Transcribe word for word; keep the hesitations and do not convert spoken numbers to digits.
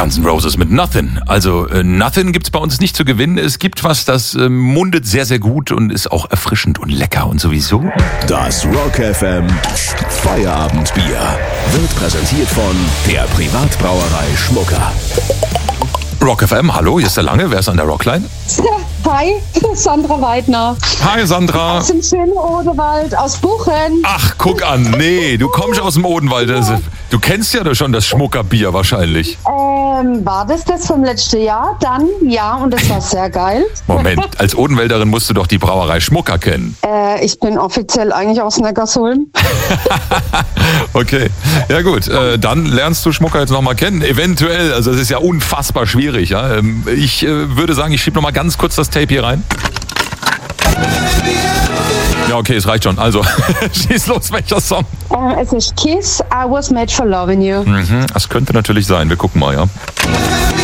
Guns N' Roses mit Nothing. Also äh, Nothing gibt's bei uns nicht zu gewinnen. Es gibt was, das äh, mundet sehr, sehr gut und ist auch erfrischend und lecker und sowieso. Das Rock F M Feierabendbier wird präsentiert von der Privatbrauerei Schmucker. Rock F M, hallo, hier ist der Lange. Wer ist an der Rockline? Hi, Sandra Weidner. Hi Sandra. Aus dem schönen Odenwald, aus Buchen. Ach, guck an, nee, du kommst aus dem Odenwald. Du kennst ja schon das Schmuckerbier wahrscheinlich. Ähm, war das das vom letzten Jahr? Dann, ja, und das war sehr geil. Moment, als Odenwälderin musst du doch die Brauerei Schmucker kennen. Äh, ich bin offiziell eigentlich aus Neckarsulm. Okay, ja gut, äh, dann lernst du Schmucker jetzt nochmal kennen, eventuell, also es ist ja unfassbar schwierig. Ja? Ähm, ich äh, würde sagen, ich schiebe nochmal ganz kurz das Tape hier rein. Ja, okay, es reicht schon. Also, schieß los, welcher Song? Äh, es ist Kiss, I Was Made for Loving You. Mhm, das könnte natürlich sein, wir gucken mal, ja.